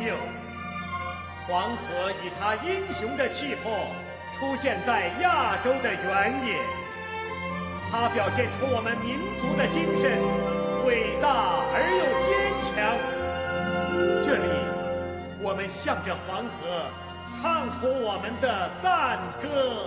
有。黄河以它英雄的气魄出现在亚洲的原野，它表现出我们民族的精神，伟大而又坚强。这里，我们向着黄河唱出我们的赞歌。